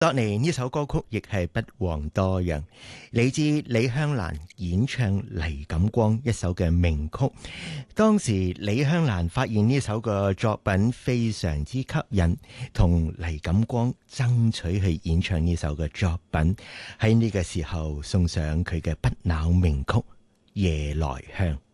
落嚟呢首歌曲亦係不遑多讓，嚟自李香蘭演唱黎錦光一首嘅名曲。當時李香蘭發現呢首嘅作品非常之吸引，同黎錦光爭取去演唱呢首嘅作品。喺呢個時候送上佢嘅不朽名曲《夜來香》。